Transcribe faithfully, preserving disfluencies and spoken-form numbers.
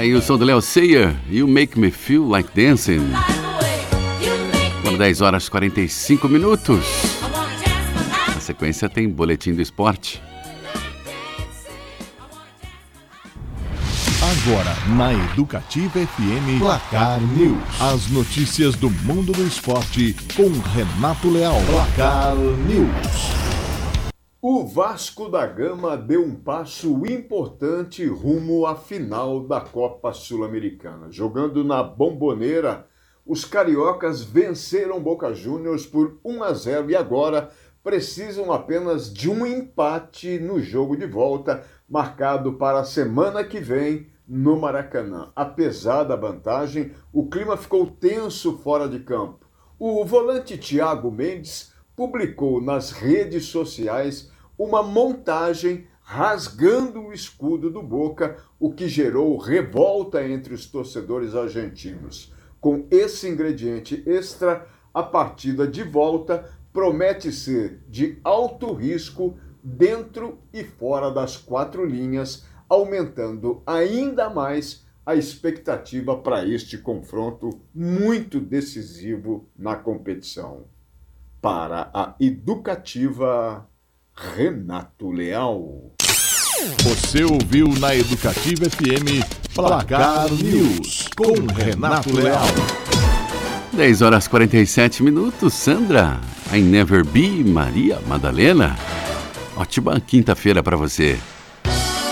Aí o som do Léo Sayer, You Make Me Feel Like Dancing. Quando dez horas e quarenta e cinco minutos. Na sequência tem Boletim do Esporte. Agora, na Educativa F M, Placar News. As notícias do mundo do esporte com Renato Leal. Placar News. O Vasco da Gama deu um passo importante rumo à final da Copa Sul-Americana. Jogando na Bombonera, os cariocas venceram Boca Juniors por um a zero e agora precisam apenas de um empate no jogo de volta, marcado para a semana que vem no Maracanã. Apesar da vantagem, o clima ficou tenso fora de campo. O volante Thiago Mendes publicou nas redes sociais uma montagem rasgando o escudo do Boca, o que gerou revolta entre os torcedores argentinos. Com esse ingrediente extra, a partida de volta promete ser de alto risco dentro e fora das quatro linhas, aumentando ainda mais a expectativa para este confronto muito decisivo na competição. Para a Educativa, Renato Leal. Você ouviu na Educativa F M Placar News com Renato Leal. dez horas e quarenta e sete minutos. Sandra, I Never Be, Maria Madalena. Ótima quinta-feira para você.